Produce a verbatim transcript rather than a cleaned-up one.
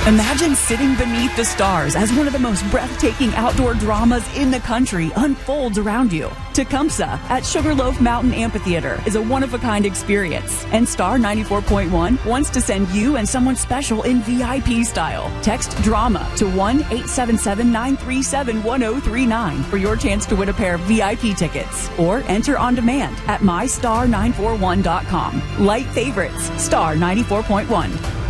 Imagine sitting beneath the stars as one of the most breathtaking outdoor dramas in the country unfolds around you. Tecumseh at Sugarloaf Mountain Amphitheater is a one-of-a-kind experience, and Star ninety-four point one wants to send you and someone special in V I P style. Text DRAMA to one eight seven seven, nine three seven, one zero three nine for your chance to win a pair of V I P tickets, or enter on demand at my star nine four one dot com. Light favorites, Star ninety-four point one.